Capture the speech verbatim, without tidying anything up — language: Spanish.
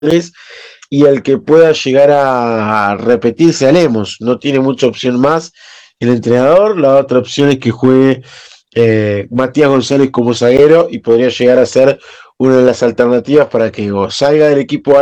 y al que pueda llegar a repetirse a Lemos. No tiene mucha opción más el entrenador. La otra opción es que juegue eh, Matías González como zaguero y podría llegar a ser una de las alternativas para que o salga del equipo